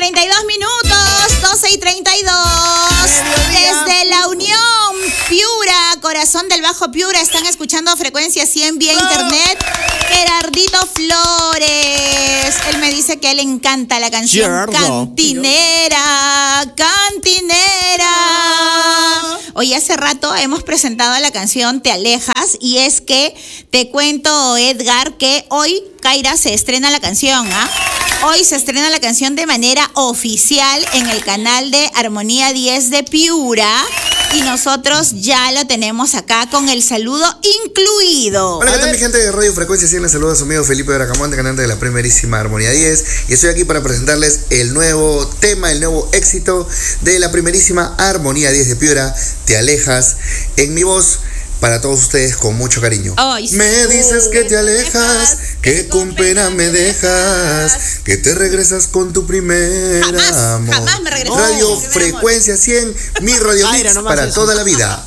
32 minutos, 12:32. Desde La Unión, Piura, corazón del Bajo Piura, están escuchando Frecuencia 100 vía internet. Gerardito Flores, él me dice que a él le encanta la canción Cantinera, Cantinera. Hoy hace rato hemos presentado la canción Te Alejas, y es que te cuento, Edgar, que hoy, Kaira, se estrena la canción, ¿ah? Hoy se estrena la canción de manera oficial en el canal de Armonía 10 de Piura, y nosotros ya lo tenemos acá con el saludo incluido. Hola, ¿qué tal, mi gente de Radio Frecuencia 100? Les saluda a su amigo Felipe Bracamonte, cantante de la primerísima Armonía 10, y estoy aquí para presentarles el nuevo tema, el nuevo éxito de la primerísima Armonía 10 de Piura, Te Alejas, en mi voz, para todos ustedes con mucho cariño. Me dices que te alejas, que con pena me dejas, que te regresas con tu primer amor. Jamás me regreso. Radio Frecuencia 100, mi radio mix para toda la vida.